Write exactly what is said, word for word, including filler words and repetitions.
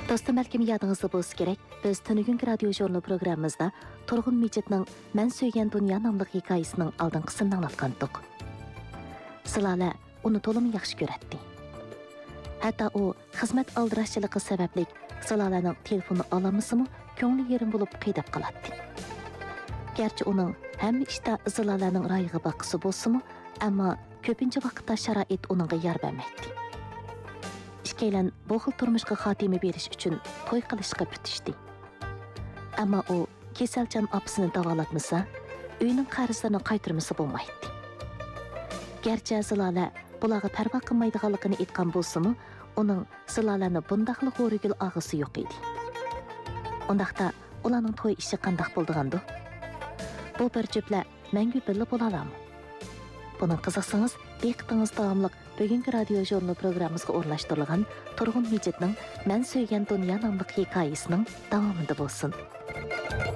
Dostum, belki yadınızda bolsa gerek, biz Tünügün Radio Jurnalı programımızda Turgun Mecit'nin "Men Söygen Dünya" namlı hikayesinin aldınqısını anlatqandık. Sılala onu tolum yaxşı göretdi. Hatta o xizmet aldıraşçılığı sebeplik Sılala'nın telefonu alamısımı köngli yerim bulup qıydap qalatdi. Gerçi onun hem işte Sılala'nın rayığı bakısı bolsumu, ama köpünce vaqtda şarait onunğa yar bermekdi. İşkeylen bu xil turmuşqa xatimi beriş üçün toy qilishqa bütüşdi. Ama o keselcan apsını davalatmasa, uyunun qarzlarını qaytırması bolmaydı. Gerçi Zilala bulağı parva qilmaydiganligini aytgan bolsumu, onun Zilalani bundaqlı g'o'rigil ağısı yo'q edi. Ondaqda ularning to'y ishi qandaq bo'ldigandi? Bu bir juftlar mangu birga bo'lalarmi? Buni qiziqsangiz, diqqatingiz davomli bugungi radio jurnal programmamizga o'rnashtirilgan Turg'un Mejitning "Men Söygen Dünya" nomli hikoyasining davomida bo'lsin.